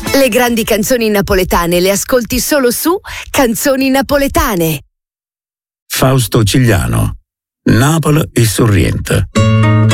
Le grandi canzoni napoletane le ascolti solo su Canzoni Napoletane. Fausto Cigliano, Napoli e Sorrento.